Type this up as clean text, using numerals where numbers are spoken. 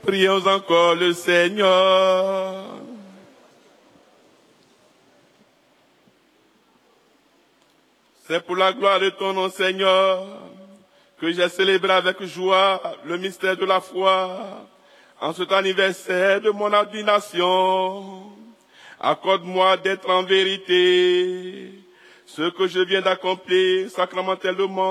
Prions encore le Seigneur. C'est pour la gloire de ton nom, Seigneur, que j'ai célébré avec joie le mystère de la foi en cet anniversaire de mon ordination. Accorde-moi d'être en vérité ce que je viens d'accomplir sacramentellement